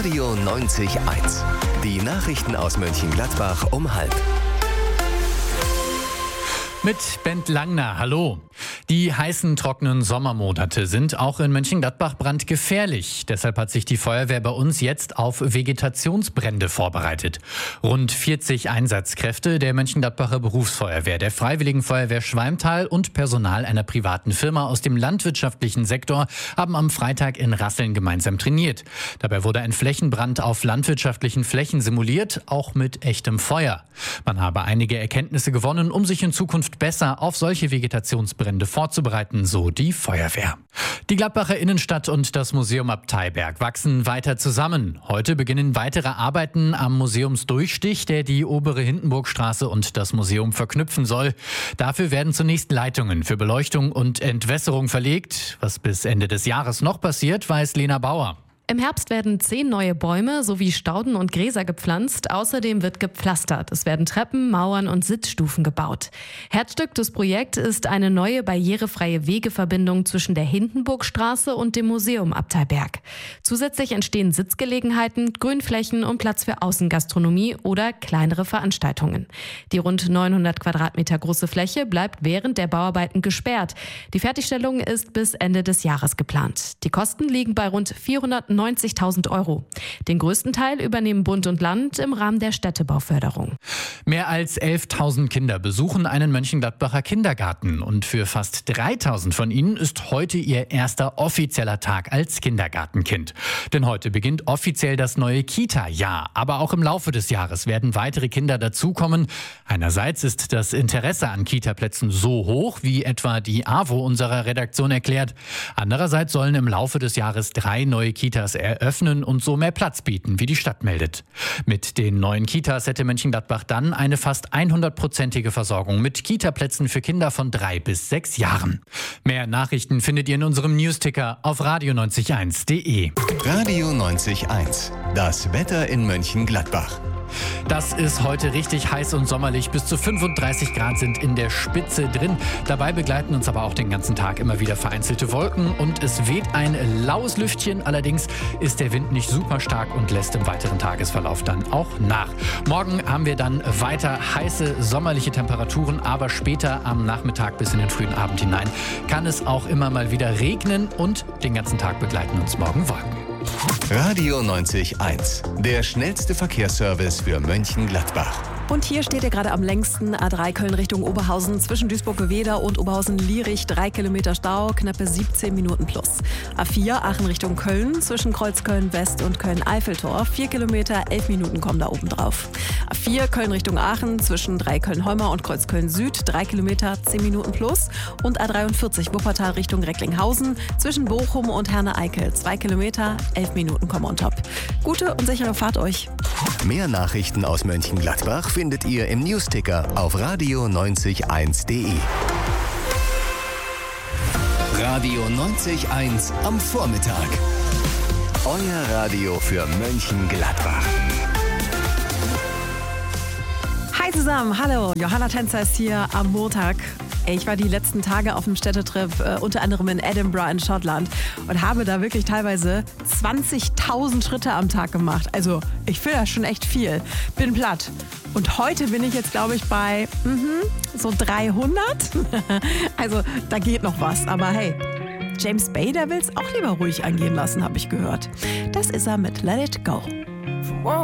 Radio 90.1. Die Nachrichten aus Mönchengladbach um 12:30. Mit Bent Langner, hallo. Die heißen, trockenen Sommermonate sind auch in Mönchengladbach brandgefährlich. Deshalb hat sich die Feuerwehr bei uns jetzt auf Vegetationsbrände vorbereitet. Rund 40 Einsatzkräfte der Mönchengladbacher Berufsfeuerwehr, der Freiwilligen Feuerwehr Schwalmtal und Personal einer privaten Firma aus dem landwirtschaftlichen Sektor haben am Freitag in Rasseln gemeinsam trainiert. Dabei wurde ein Flächenbrand auf landwirtschaftlichen Flächen simuliert, auch mit echtem Feuer. Man habe einige Erkenntnisse gewonnen, um sich in Zukunft besser auf solche Vegetationsbrände vorzubereiten, so die Feuerwehr. Die Gladbacher Innenstadt und das Museum Abteiberg wachsen weiter zusammen. Heute beginnen weitere Arbeiten am Museumsdurchstich, der die obere Hindenburgstraße und das Museum verknüpfen soll. Dafür werden zunächst Leitungen für Beleuchtung und Entwässerung verlegt. Was bis Ende des Jahres noch passiert, weiß Lena Bauer. Im Herbst werden 10 neue Bäume sowie Stauden und Gräser gepflanzt. Außerdem wird gepflastert. Es werden Treppen, Mauern und Sitzstufen gebaut. Herzstück des Projekts ist eine neue barrierefreie Wegeverbindung zwischen der Hindenburgstraße und dem Museum Abteiberg. Zusätzlich entstehen Sitzgelegenheiten, Grünflächen und Platz für Außengastronomie oder kleinere Veranstaltungen. Die rund 900 Quadratmeter große Fläche bleibt während der Bauarbeiten gesperrt. Die Fertigstellung ist bis Ende des Jahres geplant. Die Kosten liegen bei rund 490.000 €. Den größten Teil übernehmen Bund und Land im Rahmen der Städtebauförderung. Mehr als 11.000 Kinder besuchen einen Mönchengladbacher Kindergarten. Und für fast 3.000 von ihnen ist heute ihr erster offizieller Tag als Kindergartenkind. Denn heute beginnt offiziell das neue Kita-Jahr. Aber auch im Laufe des Jahres werden weitere Kinder dazukommen. Einerseits ist das Interesse an Kita-Plätzen so hoch, wie etwa die AWO unserer Redaktion erklärt. Andererseits sollen im Laufe des Jahres 3 neue Kitas eröffnen und so mehr Platz bieten, wie die Stadt meldet. Mit den neuen Kitas hätte Mönchengladbach dann eine fast 100%ige Versorgung mit Kitaplätzen für Kinder von 3 bis 6 Jahren. Mehr Nachrichten findet ihr in unserem Newsticker auf radio90.1.de. Radio 90.1. Das Wetter in Mönchengladbach. Das ist heute richtig heiß und sommerlich. Bis zu 35 Grad sind in der Spitze drin. Dabei begleiten uns aber auch den ganzen Tag immer wieder vereinzelte Wolken und es weht ein laues Lüftchen. Allerdings ist der Wind nicht super stark und lässt im weiteren Tagesverlauf dann auch nach. Morgen haben wir dann weiter heiße sommerliche Temperaturen, aber später am Nachmittag bis in den frühen Abend hinein kann es auch immer mal wieder regnen und den ganzen Tag begleiten uns morgen Wolken. Radio 90.1. Der schnellste Verkehrsservice für Mönchengladbach. Und hier steht ihr gerade am längsten A3 Köln Richtung Oberhausen zwischen Duisburg-Geweder und Oberhausen-Lierich 3 Kilometer Stau, knappe 17 Minuten plus. A4 Aachen Richtung Köln zwischen Kreuzköln-West und Köln-Eiffeltor 4 Kilometer, 11 Minuten kommen da oben drauf. A4 Köln Richtung Aachen zwischen Dreiköln-Holmer und Kreuzköln-Süd 3 Kilometer, 10 Minuten plus. Und A43 Wuppertal Richtung Recklinghausen zwischen Bochum und Herne-Eickel 2 Kilometer, 11 Minuten kommen on top. Gute und sichere Fahrt euch. Mehr Nachrichten aus Mönchengladbach findet ihr im Newsticker auf radio90.1.de. Radio 90.1 am Vormittag. Euer Radio für Mönchengladbach. Hi zusammen, hallo. Johanna Tänzer ist hier am Montag. Ich war die letzten Tage auf einem Städtetrip, unter anderem in Edinburgh in Schottland und habe da wirklich teilweise 20.000 Schritte am Tag gemacht. Also ich finde das schon echt viel. Bin platt. Und heute bin ich jetzt, glaube ich, bei so 300. Also da geht noch was. Aber hey, James Bay, der will es auch lieber ruhig angehen lassen, habe ich gehört. Das ist er mit Let It Go.